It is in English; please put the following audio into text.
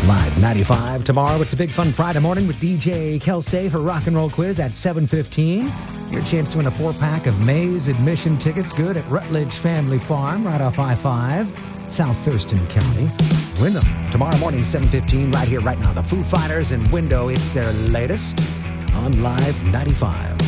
Live 95 tomorrow. It's a big fun Friday morning with DJ Kelsey, her rock and roll quiz at 7:15. Your chance to win a 4-pack of Mays admission tickets, good at Rutledge Family Farm, right off I-5, South Thurston County. Win them tomorrow morning, 7:15, right here, right now. The Foo Fighters and Window, it's their latest on Live 95.